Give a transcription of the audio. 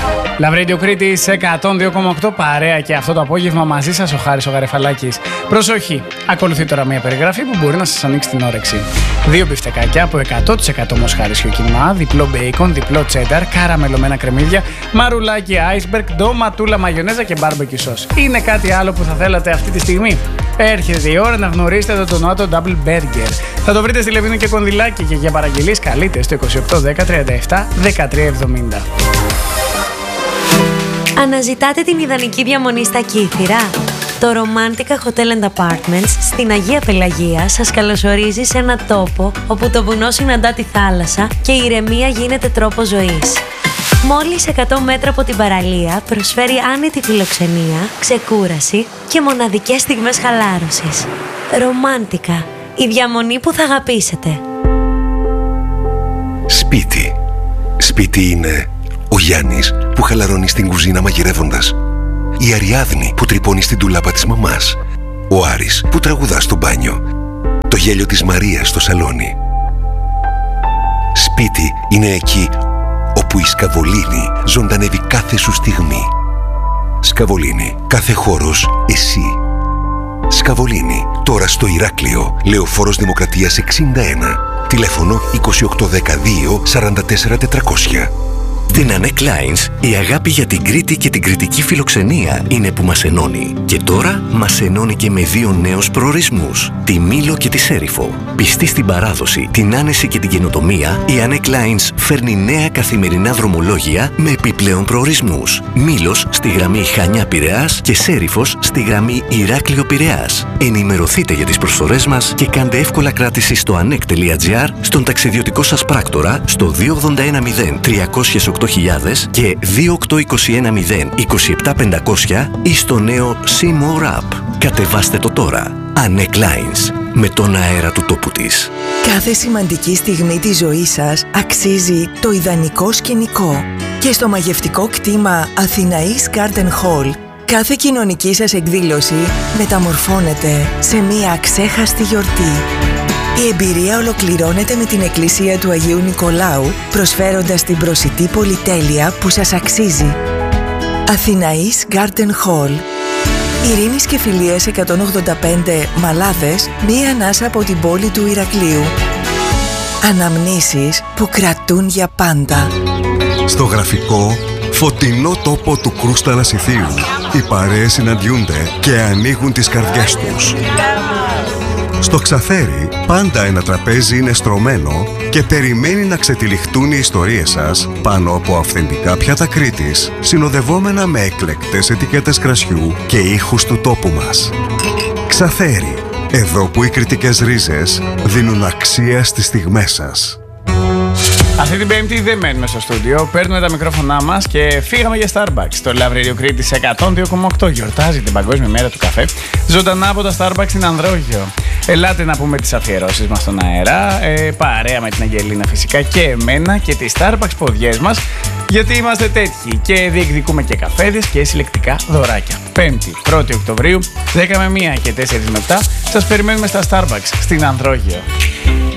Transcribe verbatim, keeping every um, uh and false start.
Λαβ Radio Κρήτης εκατόν δύο κόμμα οκτώ, παρέα και αυτό το απόγευμα μαζί σας ο Χάρης ο Γαρεφαλάκης. Προσοχή, ακολουθεί τώρα μια περιγραφή που μπορεί να σας ανοίξει την όρεξη. Δύο μπιφτεκάκια από εκατό τοις εκατό μοσχάρισιο κιμά, διπλό μπέικον, διπλό τσένταρ, καραμελωμένα κρεμμύδια, μαρουλάκι iceberg, ντοματούλα μαγιονέζα και barbecue sauce. Είναι κάτι άλλο που θα θέλατε αυτή τη στιγμή? Έρχεται η ώρα να γνωρίσετε το τονάτο Double Burger. Θα το βρείτε στη Λεβίνο και Κονδυλάκη και για παραγγελίες καλείτε στο είκοσι οκτώ δέκα τριάντα επτά δεκατρία εβδομήντα. Αναζητάτε την ιδανική διαμονή στα Κύθυρα? Το Romantica Hotel and Apartments στην Αγία Πελαγία σας καλωσορίζει σε ένα τόπο όπου το βουνό συναντά τη θάλασσα και η ηρεμία γίνεται τρόπος ζωής. Μόλις εκατό μέτρα από την παραλία προσφέρει άνετη φιλοξενία, ξεκούραση και μοναδικές στιγμές χαλάρωσης. Romantica, η διαμονή που θα αγαπήσετε. Σπίτι. Σπίτι είναι ο Γιάννης που χαλαρώνει στην κουζίνα μαγειρεύοντας, η Αριάδνη που τρυπώνει στην τουλάπα της μαμάς, ο Άρης που τραγουδά στο μπάνιο, το γέλιο της Μαρίας στο σαλόνι. Σπίτι είναι εκεί όπου η Σκαβολίνη ζωντανεύει κάθε σου στιγμή. Σκαβολίνη, κάθε χώρος εσύ. Σκαβολίνη, τώρα στο Ηράκλειο, Λεωφόρος Δημοκρατίας εξήντα ένα, τηλέφωνο είκοσι οκτώ δεκαδύο σαράντα τέσσερα τετρακόσια. Στην Anek Lines, η αγάπη για την Κρήτη και την κρητική φιλοξενία είναι που μας ενώνει. Και τώρα μας ενώνει και με δύο νέους προορισμούς, τη Μήλο και τη Σέριφο. Πιστή στην παράδοση, την άνεση και την καινοτομία, η Anek Lines φέρνει νέα καθημερινά δρομολόγια με επιπλέον προορισμούς. Μήλος στη γραμμή Χανιά-Πειραιάς και Σέριφος στη γραμμή Ηράκλειο-Πειραιάς. Ενημερωθείτε για τις προσφορές μας και κάντε εύκολα κράτηση στο anek τελεία gr, στον ταξιδιωτικό σας πράκτορα, στο δύο ογδόντα ένα μηδέν τριακόσια οκτώ χιλιάδες και δύο οκτώ δύο ένα μηδέν είκοσι επτά πεντακόσια ή στο νέο See More App. Κατεβάστε το τώρα. Anek Lines, με τον αέρα του τόπου της. Κάθε σημαντική στιγμή της ζωής σας αξίζει το ιδανικό σκηνικό. Και στο μαγευτικό κτήμα Αθηναής Garden Hall, κάθε κοινωνική σας εκδήλωση μεταμορφώνεται σε μία αξέχαστη γιορτή. Η εμπειρία ολοκληρώνεται με την Εκκλησία του Αγίου Νικολάου, προσφέροντας την προσιτή πολυτέλεια που σας αξίζει. Αθηναής Garden Hall. Ειρήνης και Φιλίας εκατόν ογδόντα πέντε Μαλάδες, μία ανάσα από την πόλη του Ηρακλείου. Αναμνήσεις που κρατούν για πάντα. Στο γραφικό, φωτεινό τόπο του Κρούστα Ανασιθίου, οι παρέες συναντιούνται και ανοίγουν τις καρδιές τους. Στο Ξαθέρι, πάντα ένα τραπέζι είναι στρωμένο και περιμένει να ξετυλιχτούν οι ιστορίες σας πάνω από αυθεντικά πιάτα Κρήτης, συνοδευόμενα με εκλεκτές ετικέτες κρασιού και ήχους του τόπου μας. Ξαθέρι, εδώ που οι κρητικές ρίζες δίνουν αξία στις στιγμές σας. Αυτή την Πέμπτη δεν μένουμε στο στούντιο, παίρνουμε τα μικρόφωνά μας και φύγαμε για Starbucks. Το Λαβ Radio Κρήτης εκατόν δύο κόμμα οκτώ γιορτάζει την Παγκόσμια Μέρα του Καφέ ζωντανά από τα Starbucks στην Ανδρόγειο. Ελάτε να πούμε τις αφιερώσεις μας στον αέρα, ε, παρέα με την Αγγελίνα φυσικά και εμένα και τις Starbucks ποδιές μας, γιατί είμαστε τέτοιοι και διεκδικούμε και καφέδες και συλλεκτικά δωράκια. Πέμπτη, πρώτη Οκτωβρίου, δέκα με μία και τέσσερα με επτά, σας περιμένουμε στα Starbucks στην Ανδρόγειο.